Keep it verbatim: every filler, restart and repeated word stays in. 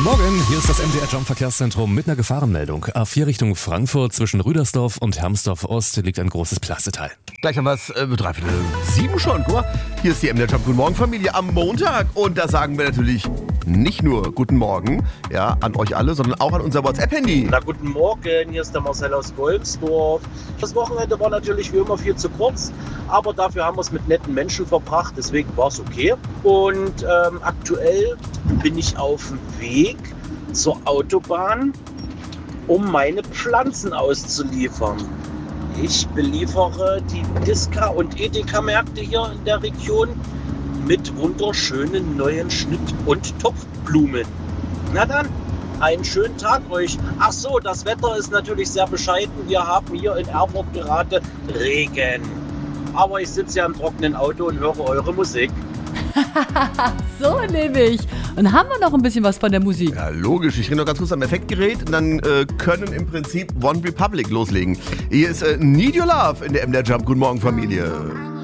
Morgen, hier ist das M D R Jump Verkehrszentrum mit einer Gefahrenmeldung. A vier Richtung Frankfurt zwischen Rüdersdorf und Hermsdorf Ost liegt ein großes Plasteteil. Gleich haben wir es äh, dreiviertel sieben schon. Guck mal, hier ist die M D R Jump Guten Morgen Familie am Montag. Und da sagen wir natürlich nicht nur Guten Morgen, ja, an euch alle, sondern auch an unser WhatsApp-Handy. Na, guten Morgen, hier ist der Marcel aus Goldsdorf. Das Wochenende war natürlich wie immer viel zu kurz, aber dafür haben wir es mit netten Menschen verbracht, deswegen war es okay. Und ähm, aktuell bin ich auf dem Weg zur Autobahn, um meine Pflanzen auszuliefern. Ich beliefere die Disca- und Edeka-Märkte hier in der Region mit wunderschönen neuen Schnitt- und Topfblumen. Na dann, einen schönen Tag euch. Ach so, das Wetter ist natürlich sehr bescheiden. Wir haben hier in Erfurt gerade Regen. Aber ich sitze ja im trockenen Auto und höre eure Musik. So nämlich. Und haben wir noch ein bisschen was von der Musik? Ja, logisch. Ich rede noch ganz kurz am Effektgerät und dann äh, können im Prinzip One Republic loslegen. Hier ist äh, Need Your Love in der M D R Jump Guten Morgen Familie.